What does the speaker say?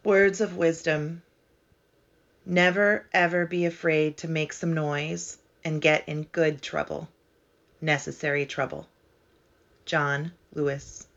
Words of wisdom. Never ever be afraid to make some noise and get in good trouble. Necessary trouble. John Lewis.